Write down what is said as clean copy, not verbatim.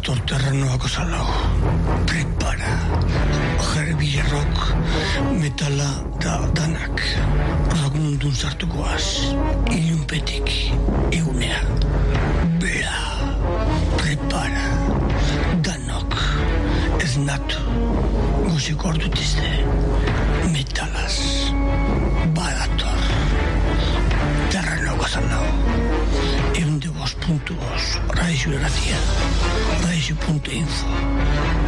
Badator terrenoako zalau. Prepara. Herbie rock, metala da danak. Rock mundun sartukoaz. Ilunpetik, eunea. Bela. Prepara. Danok. Esnatu. Guziko ordutizte. Metalaz. Badator. Terrenoako zalau. 102.2 Radio Erratia. Radio.info